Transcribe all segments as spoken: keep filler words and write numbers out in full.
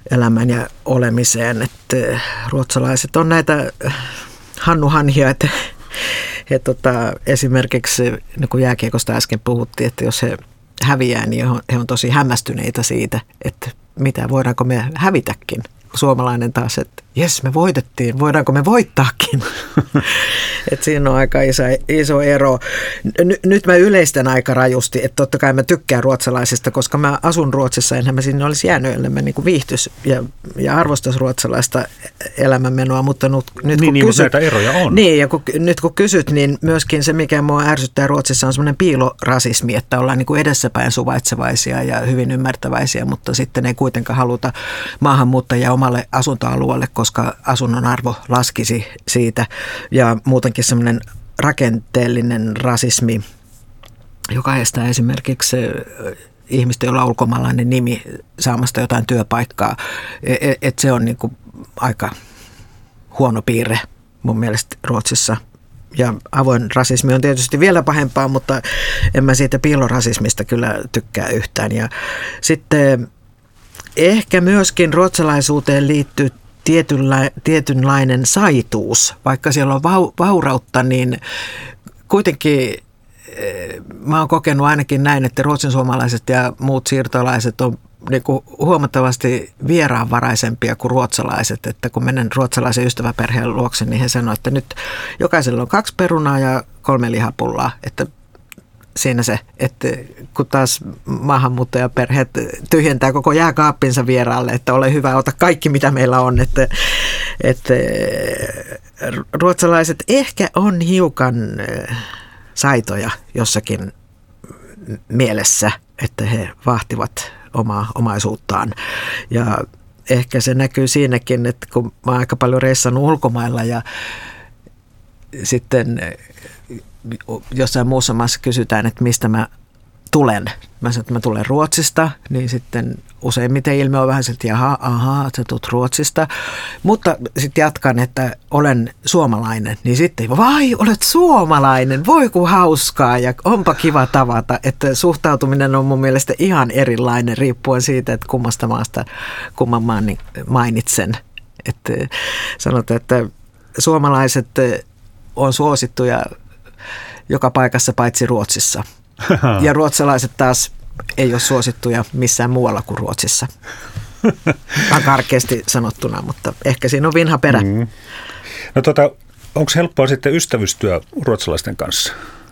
elämään ja olemiseen. Että ruotsalaiset on näitä Hannu Hanhia, että he, tota, esimerkiksi niin kuin jääkiekosta äsken puhuttiin, että jos he häviää, niin he on tosi hämmästyneitä siitä, että mitä voidaanko me hävitäkin. Suomalainen taas, että jes, me voitettiin, voidaanko me voittaakin? Että siinä on aika iso, iso ero. N- nyt mä yleistän aika rajusti, että totta kai mä tykkään ruotsalaisista, koska mä asun Ruotsissa, enhän mä sinne olisi jäänyt, ellei mä niin viihtys ja, ja arvostais ruotsalaista elämänmenoa, mutta nyt, nyt niin, kun niin, kysyt, näitä eroja on. Niin, ja kun, nyt kun kysyt, niin myöskin se, mikä mua ärsyttää Ruotsissa, on semmoinen piilorasismi, että ollaan niin kuin edessäpäin suvaitsevaisia ja hyvin ymmärtäväisiä, mutta sitten ei kuitenkaan haluta maahanmuuttajia omalle asuntoalueelle, koska asunnon arvo laskisi siitä. Ja muutenkin semmoinen rakenteellinen rasismi, joka estää esimerkiksi ihmistä, jolla on ulkomaalainen nimi saamasta jotain työpaikkaa, että se on niin kuin aika huono piirre mun mielestä Ruotsissa. Ja avoin rasismi on tietysti vielä pahempaa, mutta en mä siitä piilorasismista kyllä tykkää yhtään. Ja sitten ehkä myöskin ruotsalaisuuteen liittyy tietynla, tietynlainen saituus. Vaikka siellä on vau, vaurautta, niin kuitenkin mä oon kokenut ainakin näin, että ruotsinsuomalaiset ja muut siirtolaiset on niin kuin huomattavasti vieraanvaraisempia kuin ruotsalaiset. Että kun menen ruotsalaisen ystäväperheen luokse, niin he sanoo, että nyt jokaisella on kaksi perunaa ja kolme lihapullaa. Että siinä se, että kun taas maahanmuuttajaperheet tyhjentää koko jääkaappinsa vieraalle, että ole hyvä, ota kaikki mitä meillä on. Että, että ruotsalaiset ehkä on hiukan saitoja jossakin mielessä, että he vahtivat omaa omaisuuttaan. Ja ehkä se näkyy siinäkin, että kun mä oon aika paljon reissannut ulkomailla ja sitten jossain muussa maassa kysytään, että mistä mä tulen. Mä sanon, että mä tulen Ruotsista, niin sitten useimmiten ilme on vähän sieltä, jaha, ahaa, sä tulet Ruotsista. Mutta sitten jatkan, että olen suomalainen, niin sitten vai, olet suomalainen, voi kun hauskaa ja onpa kiva tavata. Että suhtautuminen on mun mielestä ihan erilainen riippuen siitä, että kummasta maasta kumman maan mainitsen. Että sanotaan, että suomalaiset on suosittuja joka paikassa paitsi Ruotsissa. Ja ruotsalaiset taas ei ole suosittuja missään muualla kuin Ruotsissa. Vaan karkeasti sanottuna, mutta ehkä siinä on vinha perä. Mm. No tota, onko helppoa sitten ystävystyä ruotsalaisten kanssa?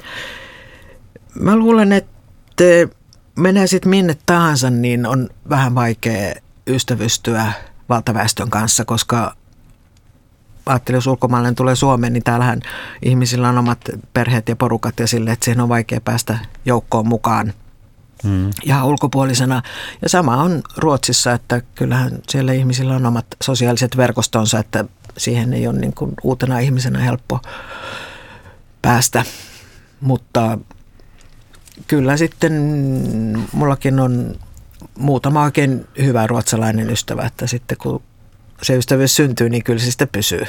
Mä luulen, että menee sitten minne tahansa, niin on vähän vaikea ystävystyä valtaväestön kanssa, koska ajattelin, jos ulkomaalainen tulee Suomeen, niin täällähän ihmisillä on omat perheet ja porukat ja sille, että siihen on vaikea päästä joukkoon mukaan mm. ja ulkopuolisena. Ja sama on Ruotsissa, että kyllähän siellä ihmisillä on omat sosiaaliset verkostonsa, että siihen ei ole niin kuin uutena ihmisenä helppo päästä. Mutta kyllä sitten mullakin on muutama oikein hyvä ruotsalainen ystävä, että sitten kun se ystävyys syntyy, niin kyllä se sitten pysyy.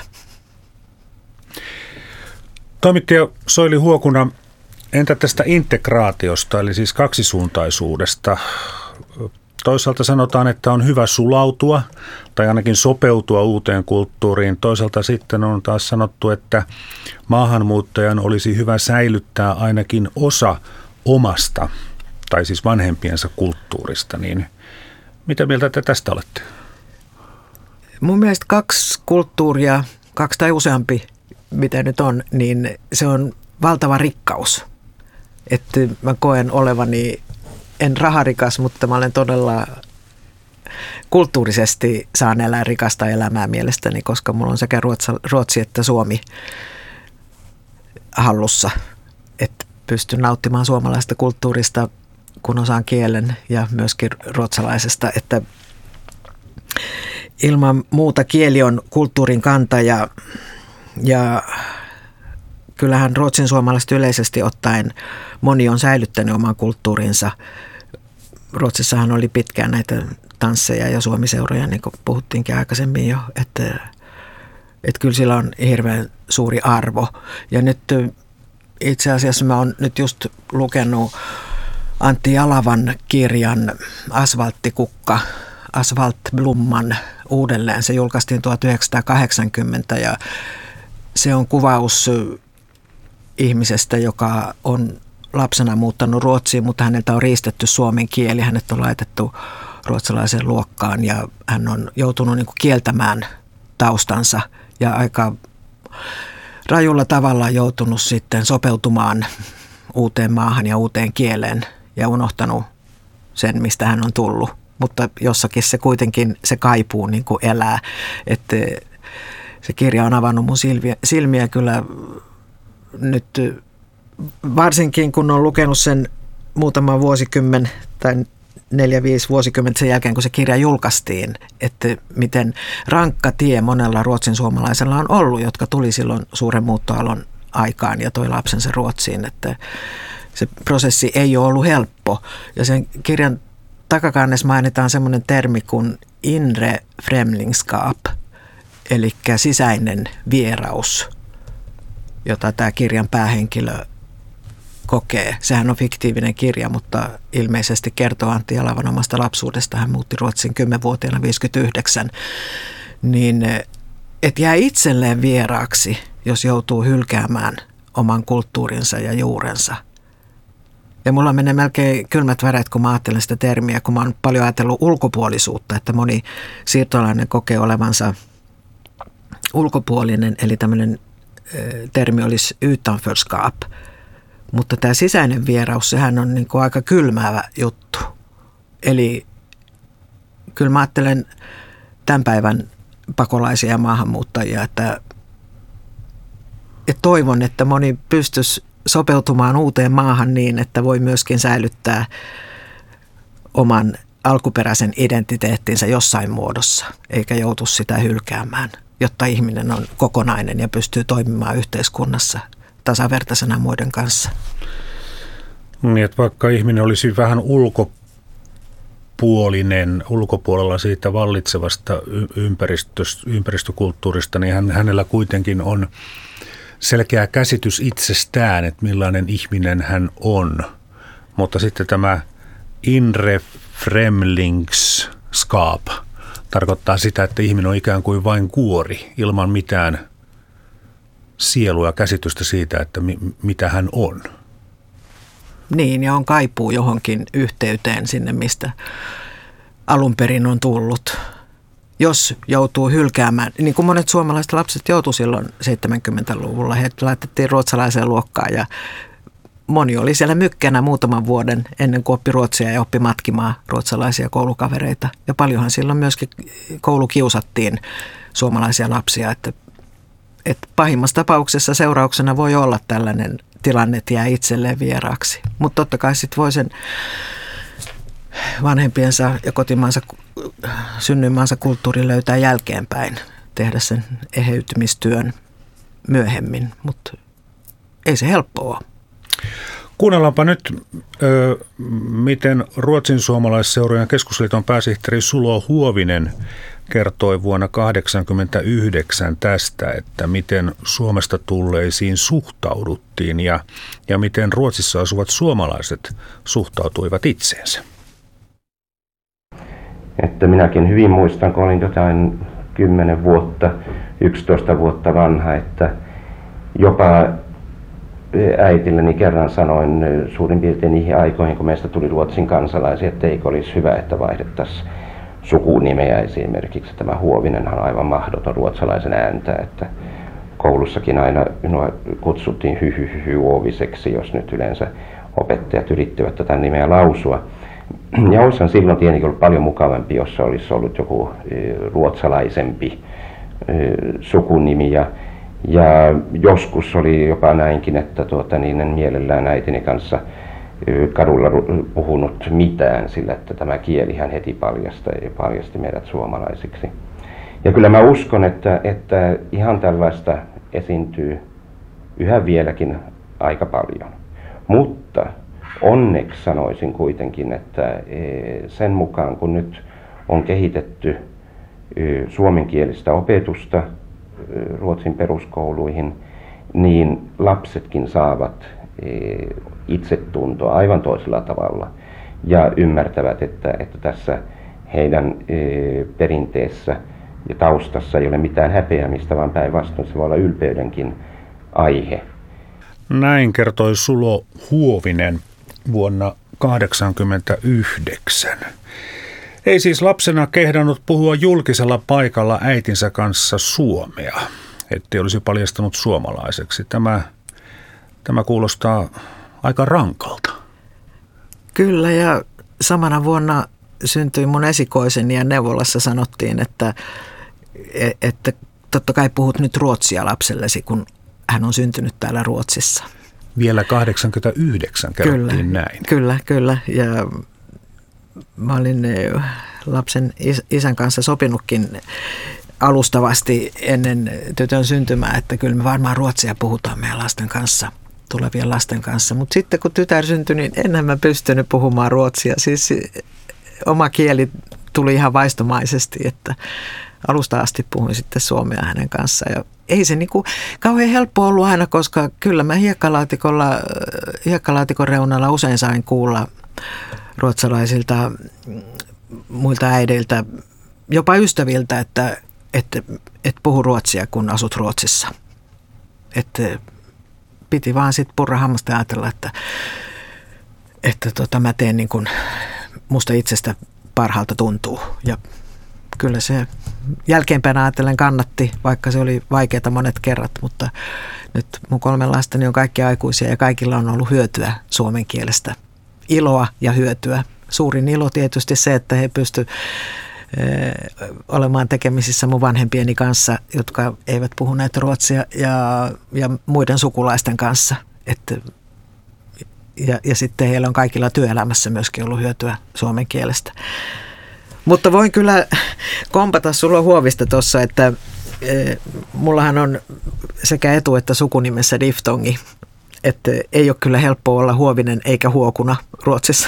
Toimittaja Soili Huokuna, entä tästä integraatiosta, eli siis kaksisuuntaisuudesta? Toisaalta sanotaan, että on hyvä sulautua tai ainakin sopeutua uuteen kulttuuriin. Toisaalta sitten on taas sanottu, että maahanmuuttajan olisi hyvä säilyttää ainakin osa omasta tai siis vanhempiensa kulttuurista. Niin mitä mieltä te tästä olette? Mun mielestä kaksi kulttuuria, kaksi tai useampi, mitä nyt on, niin se on valtava rikkaus. Että mä koen olevani, en raharikas, mutta mä olen todella kulttuurisesti saan elää rikasta elämää mielestäni, koska mulla on sekä Ruotsi että Suomi hallussa. Että pystyn nauttimaan suomalaisesta kulttuurista, kun osaan kielen ja myöskin ruotsalaisesta, että ilman muuta kieli on kulttuurin kantaja ja kyllähän ruotsin suomalaiset yleisesti ottaen moni on säilyttänyt oman kulttuurinsa. Ruotsissahan oli pitkään näitä tansseja ja suomiseuroja, niin kuin puhuttiinkin aikaisemmin jo, että, että kyllä sillä on hirveän suuri arvo. Ja nyt itse asiassa mä oon nyt just lukenut Antti Jalavan kirjan Asfalttikukka Asfalt Blomman uudelleen. Se julkaistiin tuhatyhdeksänsataakahdeksankymmentä ja se on kuvaus ihmisestä, joka on lapsena muuttanut Ruotsiin, mutta häneltä on riistetty suomen kieli. Hänet on laitettu ruotsalaiseen luokkaan ja hän on joutunut niin kuin kieltämään taustansa ja aika rajulla tavalla joutunut sitten sopeutumaan uuteen maahan ja uuteen kieleen ja unohtanut sen, mistä hän on tullut. Mutta jossakin se kuitenkin se kaipuu niin kuin elää. Että se kirja on avannut mun silmiä, silmiä kyllä nyt, varsinkin kun on lukenut sen muutama vuosikymmen tai neljä, viisi vuosikymmentä sen jälkeen, kun se kirja julkaistiin, että miten rankka tie monella ruotsin suomalaisella on ollut, jotka tuli silloin suuren muuttoalon aikaan ja toi lapsensa Ruotsiin, että se prosessi ei ole ollut helppo. Ja sen kirjan takakannessa mainitaan semmoinen termi kuin inre främlingskap, eli sisäinen vieraus, jota tämä kirjan päähenkilö kokee. Sehän on fiktiivinen kirja, mutta ilmeisesti kertoo Antti Jalavan omasta lapsuudesta. Hän muutti Ruotsin kymmenvuotiaana viisikymmentäyhdeksän. Niin et jää itselleen vieraaksi, jos joutuu hylkäämään oman kulttuurinsa ja juurensa. Ja mulla menee melkein kylmät väreet, kun mä ajattelen sitä termiä, kun mä oon paljon ajatellut ulkopuolisuutta, että moni siirtolainen kokee olevansa ulkopuolinen, eli tämmöinen termi olisi utanförskap. Mutta tämä sisäinen vieraus, sehän on niin kuin aika kylmäävä juttu. Eli kyllä mä ajattelen tämän päivän pakolaisia ja maahanmuuttajia, että, että toivon, että moni pystyisi sopeutumaan uuteen maahan niin, että voi myöskin säilyttää oman alkuperäisen identiteettinsä jossain muodossa, eikä joutu sitä hylkäämään, jotta ihminen on kokonainen ja pystyy toimimaan yhteiskunnassa tasavertaisena muiden kanssa. Niin, että vaikka ihminen olisi vähän ulkopuolinen, ulkopuolella siitä vallitsevasta ympäristökulttuurista, niin hän, hänellä kuitenkin on selkeä käsitys itsestään, että millainen ihminen hän on. Mutta sitten tämä inre främlingskap tarkoittaa sitä, että ihminen on ikään kuin vain kuori ilman mitään sielua ja käsitystä siitä, että mi- mitä hän on. Niin, ja on kaipuu johonkin yhteyteen sinne, mistä alun perin on tullut. Jos joutuu hylkäämään, niin kuin monet suomalaiset lapset joutu silloin seitsemänkymmentäluvulla, he laitettiin ruotsalaiseen luokkaan ja moni oli siellä mykkänä muutaman vuoden ennen kuin oppi ruotsia ja oppi matkimaan ruotsalaisia koulukavereita. Ja paljonhan silloin myöskin koulukiusattiin suomalaisia lapsia, että että pahimmassa tapauksessa seurauksena voi olla tällainen tilanne, että jää itselleen vieraaksi. Mutta totta kai sitten voi sen vanhempiensa ja kotimaansa, synnyinmaansa kulttuurin löytää jälkeenpäin, tehdä sen eheytymistyön myöhemmin, mutta ei se helppoa. Kuunnellaanpa nyt, ö, miten Ruotsin suomalaisseurojen keskusliiton pääsihteeri Sulo Huovinen kertoi vuonna tuhatyhdeksänsataakahdeksankymmentäyhdeksän tästä, että miten Suomesta tulleisiin suhtauduttiin ja, ja miten Ruotsissa asuvat suomalaiset suhtautuivat itseensä. Että minäkin hyvin muistan, kun olin jotain kymmenen vuotta, yksitoista vuotta vanha, että jopa äitilleni kerran sanoin suurin piirtein niihin aikoihin, kun meistä tuli Ruotsin kansalaisia, että eikö olisi hyvä, että vaihdettaisiin sukunimeä esimerkiksi. Tämä Huovinenhan on aivan mahdoton ruotsalaisen ääntä, että koulussakin aina minua kutsuttiin hyhy-hyhy-huoviseksi, jos nyt yleensä opettajat yrittivät tätä nimeä lausua. Ja olisihan silloin tietenkin ollut paljon mukavampi, jos olisi ollut joku ruotsalaisempi sukunimi. Ja, ja joskus oli jopa näinkin, että tuota, niin en mielellään äitini kanssa kadulla puhunut mitään, sillä että tämä kielihän heti paljasti, paljasti meidät suomalaisiksi. Ja kyllä mä uskon, että, että ihan tällaista esiintyy yhä vieläkin aika paljon. Mutta onneksi sanoisin kuitenkin, että sen mukaan kun nyt on kehitetty suomenkielistä opetusta Ruotsin peruskouluihin, niin lapsetkin saavat itsetuntoa aivan toisella tavalla ja ymmärtävät, että, että tässä heidän e, perinteessä ja taustassa ei ole mitään häpeämistä, vaan päinvastoin se voi olla ylpeydenkin aihe. Näin kertoi Sulo Huovinen vuonna tuhatyhdeksänsataakahdeksankymmentäyhdeksän. Ei siis lapsena kehdannut puhua julkisella paikalla äitinsä kanssa suomea, ettei olisi paljastanut suomalaiseksi. Tämä, tämä kuulostaa aika rankalta. Kyllä, ja samana vuonna syntyi mun esikoiseni ja neuvolassa sanottiin, että, että totta kai puhut nyt ruotsia lapsellesi, kun hän on syntynyt täällä Ruotsissa. Vielä kahdeksankymmentäyhdeksän kerrottiin kyllä, näin. Kyllä, kyllä. Ja mä olin lapsen isän kanssa sopinutkin alustavasti ennen tytön syntymää, että kyllä me varmaan ruotsia puhutaan meidän lasten kanssa, tulevien lasten kanssa. Mutta sitten kun tytär syntyi, niin enhän mä pystynyt puhumaan ruotsia. Siis oma kieli tuli ihan vaistomaisesti, että alusta asti puhuin sitten suomea hänen kanssaan. Ja ei se niinku kauhean helppo ollut aina, koska kyllä mä hiekkalaatikolla, hiekkalaatikon reunalla usein sain kuulla ruotsalaisilta muilta äideiltä, jopa ystäviltä, että, että, että puhu ruotsia, kun asut Ruotsissa. Että piti vaan sitten purra hammasta ja ajatella, että, että tota, mä teen niin kuin musta itsestä parhaalta tuntuu. Ja kyllä se jälkeenpäin ajatellen kannatti, vaikka se oli vaikeaa monet kerrat, mutta nyt mun kolme lastani on kaikki aikuisia ja kaikilla on ollut hyötyä suomen kielestä. Iloa ja hyötyä. Suurin ilo tietysti se, että he pystyvät olemaan tekemisissä mun vanhempieni kanssa, jotka eivät puhuneet ruotsia, ja, ja muiden sukulaisten kanssa. Että, ja, ja sitten heillä on kaikilla työelämässä myöskin ollut hyötyä suomen kielestä. Mutta voin kyllä kompata Sulo Huovista tuossa, että e, mullahan on sekä etu- että sukunimessä diftongi. Että ei ole kyllä helppoa olla Huovinen eikä Huokuna Ruotsissa.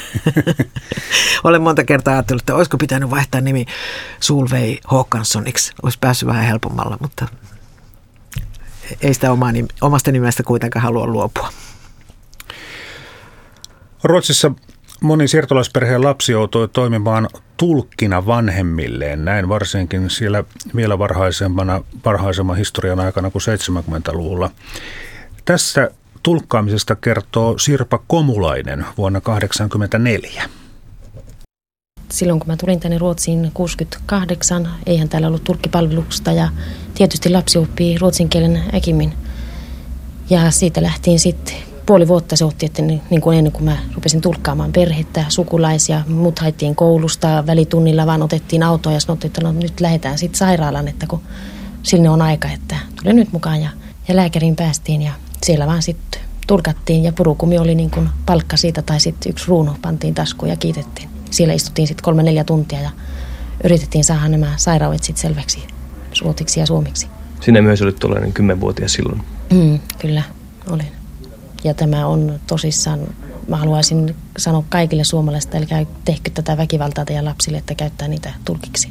Olen monta kertaa ajatellut, että olisiko pitänyt vaihtaa nimi Solveig Håkanssoniksi. Olisi päässyt vähän helpommalla, mutta ei sitä omasta nimestä kuitenkaan halua luopua. Ruotsissa moni siirtolaisperheen lapsi joutui toimimaan tulkkina vanhemmilleen, näin varsinkin siellä vielä varhaisemmana, varhaisemman historian aikana kuin seitsemänkymmentäluvulla. Tässä tulkkaamisesta kertoo Sirpa Komulainen vuonna tuhatyhdeksänsataakahdeksankymmentäneljä. Silloin kun mä tulin tänne Ruotsiin kuusikymmentäkahdeksan, eihän täällä ollut tulkkipalvelusta ja tietysti lapsi oppii ruotsin kielen äkimmin. Ja siitä lähtiin sitten puoli vuotta se otti, että niin kuin ennen kuin mä rupesin tulkkaamaan perhettä, sukulaisia, mut haettiin koulusta välitunnilla, vaan otettiin autoa ja sanottiin, että no, nyt lähdetään sitten sairaalaan, että kun sinne on aika, että tule nyt mukaan ja, ja lääkäriin päästiin ja siellä vaan sitten tulkattiin ja purukumi oli niin kuin palkka siitä tai sitten yksi ruunu pantiin taskuun ja kiitettiin. Siellä istuttiin sitten kolme neljä tuntia ja yritettiin saada nämä sairaudet sitten selväksi ruotiksi ja suomiksi. Sinä myös olit tuollainen kymmenvuotias silloin. Mm, kyllä, olin. Ja tämä on tosissaan, mä haluaisin sanoa kaikille suomalaisille, eli tehkö tätä väkivaltaa teidän lapsille, että käyttää niitä tulkiksi.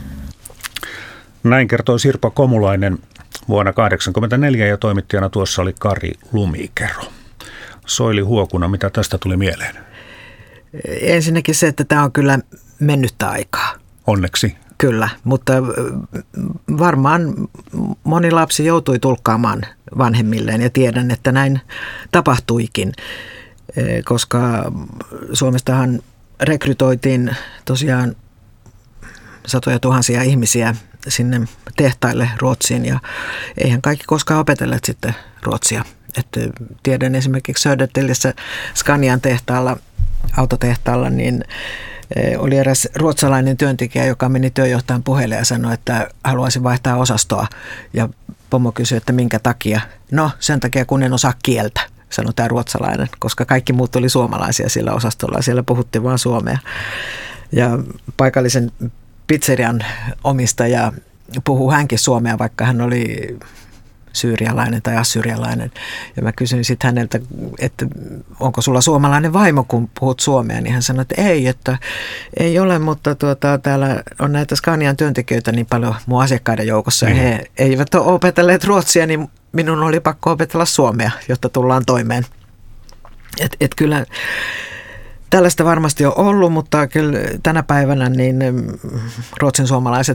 Näin kertoi Sirpa Komulainen vuonna tuhatyhdeksänsataakahdeksankymmentäneljä ja toimittajana tuossa oli Kari Lumikero. Soili Huokuna, mitä tästä tuli mieleen? Ensinnäkin se, että tämä on kyllä mennyttä aikaa. Onneksi. Kyllä, mutta varmaan moni lapsi joutui tulkkaamaan vanhemmilleen ja tiedän, että näin tapahtuikin, koska Suomestahan rekrytoitiin tosiaan satoja tuhansia ihmisiä sinne tehtaille Ruotsiin ja eihän kaikki koskaan opetelleet sitten ruotsia. Että tiedän esimerkiksi Södertäljissä Scanian tehtaalla, autotehtaalla, niin oli eräs ruotsalainen työntekijä, joka meni työjohtajan puheelle ja sanoi, että haluaisi vaihtaa osastoa. Ja pomo kysyi, että minkä takia? No sen takia, kun en osaa kieltä, sanoi tämä ruotsalainen, koska kaikki muut oli suomalaisia sillä osastolla. Siellä puhuttiin vaan suomea. Ja paikallisen pizzerian omistaja puhuu hänkin suomea, vaikka hän oli syyrialainen tai assyrialainen. Ja mä kysyin sitten häneltä, että onko sulla suomalainen vaimo, kun puhut suomea, niin hän sanoi, että ei, että ei ole, mutta tuota, täällä on näitä Scanian työntekijöitä niin paljon mun asiakkaiden joukossa, mm. ja he eivät ole opetelleet ruotsia, niin minun oli pakko opetella suomea, jotta tullaan toimeen. Et, et kyllä Tällaista varmasti on ollut, mutta kyllä tänä päivänä niin ruotsin suomalaiset